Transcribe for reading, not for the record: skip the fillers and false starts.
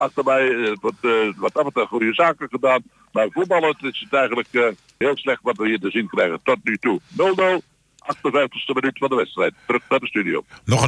achter mij. Wat dat betreft goede zaken gedaan. Maar voetballend is het eigenlijk heel slecht wat we hier te zien krijgen tot nu toe. 0-0, 58e minuut van de wedstrijd. Terug naar de studio. Nog een